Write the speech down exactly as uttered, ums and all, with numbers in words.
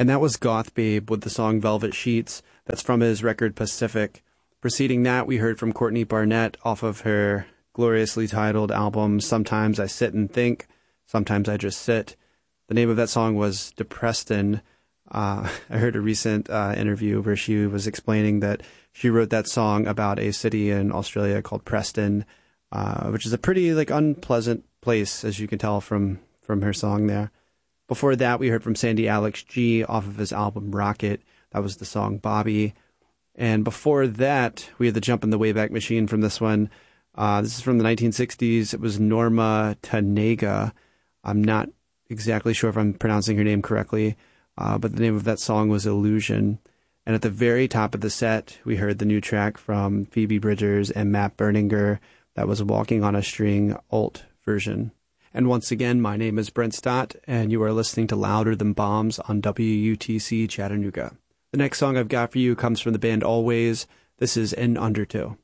And that was Goth Babe with the song Velvet Sheets. That's from his record Pacific. Preceding that, we heard from Courtney Barnett off of her gloriously titled album Sometimes I Sit and Think, Sometimes I Just Sit. The name of that song was Depreston. Uh, I heard a recent uh, interview where she was explaining that she wrote that song about a city in Australia called Preston, uh, which is a pretty like unpleasant place, as you can tell from, from her song there. Before that, we heard from Sandy Alex G off of his album Rocket. That was the song Bobby. And before that, we had the Jump in the Wayback Machine from this one. Uh, this is from the nineteen sixties. It was Norma Tanega. I'm not exactly sure if I'm pronouncing her name correctly, uh, but the name of that song was Illusion. And at the very top of the set, we heard the new track from Phoebe Bridgers and Matt Berninger. That was Walking on a String alt version. And once again, my name is Brent Stott, and you are listening to Louder Than Bombs on W U T C Chattanooga. The next song I've got for you comes from the band Always. This is In Under Two.